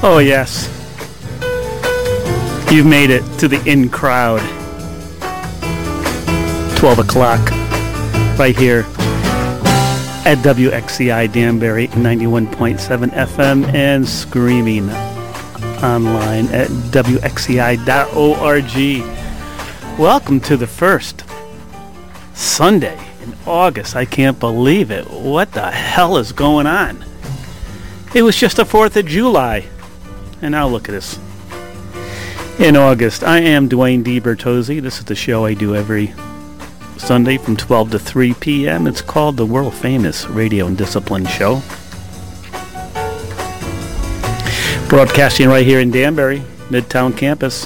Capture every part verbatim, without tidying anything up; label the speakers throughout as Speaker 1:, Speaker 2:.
Speaker 1: Oh, yes. You've made it to the in crowd. twelve o'clock, right here at W X C I Danbury, ninety-one point seven F M, and screaming online at W X C I dot org. Welcome to the first Sunday in August. I can't believe it. What the hell is going on? It was just the fourth of July. And now look at this. In August, I am Dwayne DiBertozzi. This is the show I do every Sunday from twelve to three p.m. It's called the world-famous Radio and Discipline Show. Broadcasting right here in Danbury, Midtown campus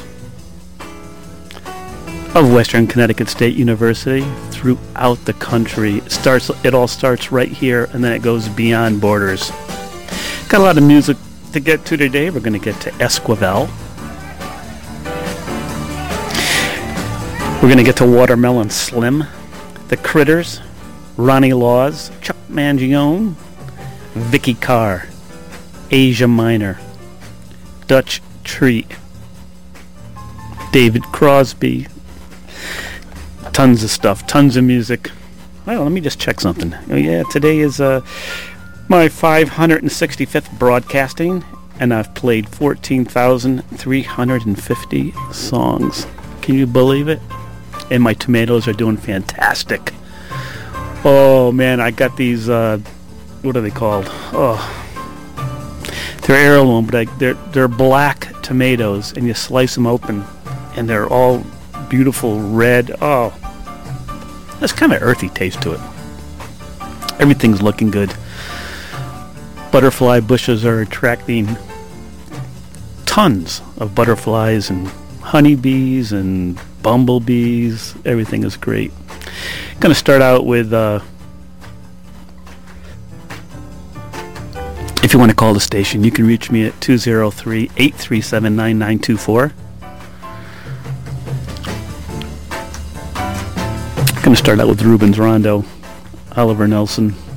Speaker 1: of Western Connecticut State University throughout the country. It starts. It all starts right here, and then it goes beyond borders. Got a lot of music to get to today. We're going to get to Esquivel. We're going to get to Watermelon Slim, The Critters, Ronnie Laws, Chuck Mangione, Vicky Carr, Asia Minor, Dutch Treat, David Crosby. Tons of stuff, tons of music. Well, let me just check something. Oh yeah, today is uh, my five hundred sixty-fifth broadcasting, and I've played fourteen thousand three hundred fifty songs. Can you believe it? And my tomatoes are doing fantastic. Oh man, I got these, uh, what are they called? Oh, they're heirloom, but I, they're, they're black tomatoes, and you slice them open, and they're all beautiful red. Oh, there's kind of earthy taste to it. Everything's looking good. Butterfly bushes are attracting tons of butterflies and honeybees and bumblebees. Everything is great. Going to start out with, uh, if you want to call the station, you can reach me at two oh three, eight three seven, nine nine two four. Going to start out with Rubens Rondo, Oliver Nelson.